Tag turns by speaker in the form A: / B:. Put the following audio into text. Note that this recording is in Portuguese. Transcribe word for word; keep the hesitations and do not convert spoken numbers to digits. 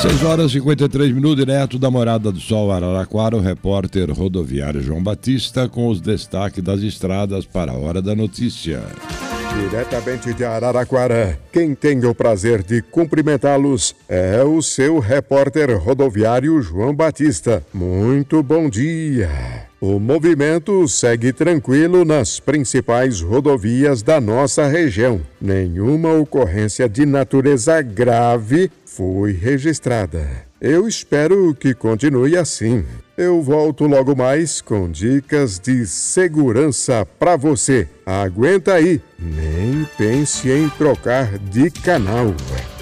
A: seis horas e cinquenta e três minutos, direto da Morada do Sol, Araraquara, o repórter rodoviário João Batista com os destaques das estradas para a Hora da Notícia.
B: Diretamente de Araraquara, quem tem o prazer de cumprimentá-los é o seu repórter rodoviário João Batista. Muito bom dia! O movimento segue tranquilo nas principais rodovias da nossa região. Nenhuma ocorrência de natureza grave foi registrada. Eu espero que continue assim. Eu volto logo mais com dicas de segurança para você. Aguenta aí, nem pense em trocar de canal.